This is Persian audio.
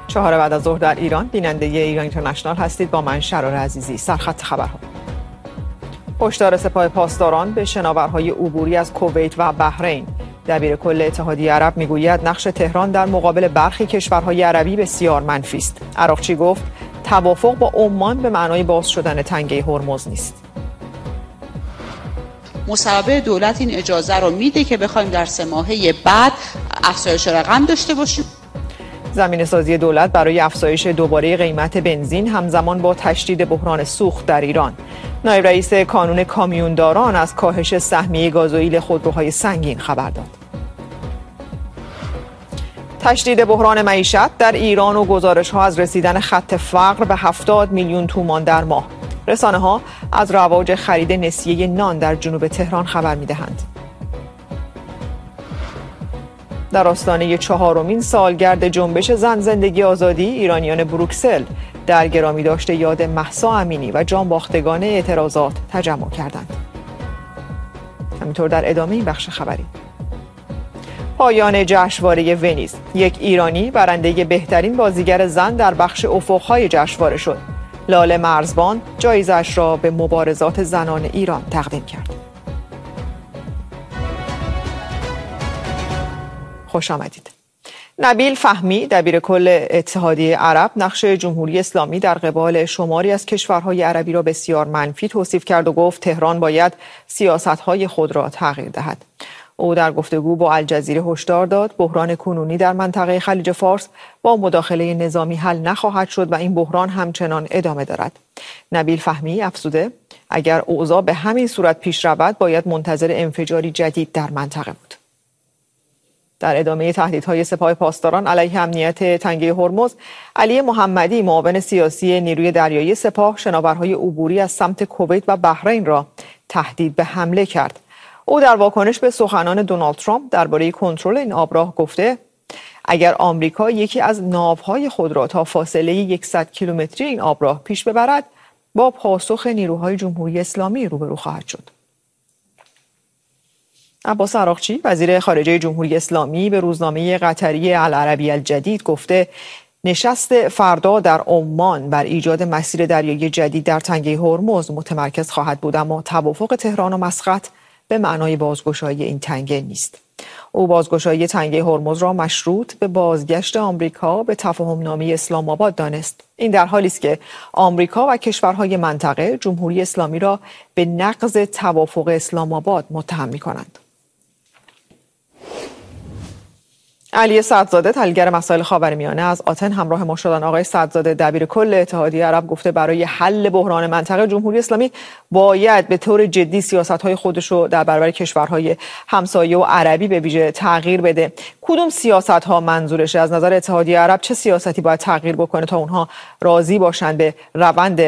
4 بعد از ظهر در ایران بیننده ایران اینترنشنال هستید. با من شرار عزیزی. سرخط خبرها. هشدار سپاه پاسداران به شناورهای عبوری از کویت و بحرین. دبیر کل اتحادیه عرب میگوید نقش تهران در مقابل برخی کشورهای عربی بسیار منفی است. عراقچی گفت توافق با عمان به معنای باز شدن تنگه هرمز نیست. مصوبه دولت این اجازه رو میده که بخوایم در 3 ماهه بعد افزایش رقم داشته باشیم. زمینه‌سازی دولت برای افزایش دوباره قیمت بنزین همزمان با تشدید بحران سوخت در ایران. نایب رئیس کانون کامیونداران از کاهش سهمیه گازوئیل خودروهای سنگین خبر داد. تشدید بحران معیشت در ایران و گزارش‌ها از رسیدن خط فقر به 70 میلیون تومان در ماه. رسانه‌ها از رواج خرید نسیه نان در جنوب تهران خبر می‌دهند. در آستانه 4مین سالگرد جنبش زن زندگی آزادی، ایرانیان بروکسل در گرامی داشته یاد مهسا امینی و جانباختگان اعتراضات تجمع کردند. همینطور در ادامه این بخش خبری. پایان جشنواره ونیز. یک ایرانی برنده بهترین بازیگر زن در بخش افق‌های جشنواره شد. لاله مرزبان جایزه‌اش را به مبارزات زنان ایران تقدیم کرد. خوش آمدید. نبیل فهمی دبیر کل اتحادیه عرب نقش جمهوری اسلامی در قبال شماری از کشورهای عربی را بسیار منفی توصیف کرد و گفت تهران باید سیاست‌های خود را تغییر دهد. او در گفتگو با الجزیره هشدار داد بحران کنونی در منطقه خلیج فارس با مداخله نظامی حل نخواهد شد و این بحران همچنان ادامه دارد. نبیل فهمی افزوده اگر اوضاع به همین صورت پیش رود باید منتظر انفجاری جدید در منطقه بود. در ادامه تهدیدهای سپاه پاسداران علیه امنیت تنگه هرمز، علی محمدی معاون سیاسی نیروی دریایی سپاه شناورهای عبوری از سمت کویت و بحرین را تهدید به حمله کرد. او در واکنش به سخنان دونالد ترامپ درباره کنترل این آبراه گفته اگر آمریکا یکی از ناوهای خود را تا فاصله 100 کیلومتری این آبراه پیش ببرد با پاسخ نیروهای جمهوری اسلامی روبرو خواهد شد. عباس عراقچی وزیر خارجه جمهوری اسلامی به روزنامه قطری العربی الجدید گفته نشست فردا در عمان بر ایجاد مسیر دریایی جدید در تنگه هرمز متمرکز خواهد بود، اما توافق تهران و مسقط به معنای بازگشایی این تنگه نیست. او بازگشایی تنگه هرمز را مشروط به بازگشت آمریکا به تفاهم‌نامه اسلام آباد دانست. این در حالی است که آمریکا و کشورهای منطقه جمهوری اسلامی را به نقض توافق اسلام آباد متهم می‌کنند. علی سعدزاده تحلیلگر مسائل خاورمیانه از آتن همراه ما شدن. آقای سعدزاده، دبیر کل اتحادیه عرب گفته برای حل بحران منطقه جمهوری اسلامی باید به طور جدی سیاست‌های خودش رو در برابر کشورهای همسایه و عربی به ویژه تغییر بده. کدوم سیاست‌ها منظورشه؟ از نظر اتحادیه عرب چه سیاستی باید تغییر بکنه تا اونها راضی باشن به روند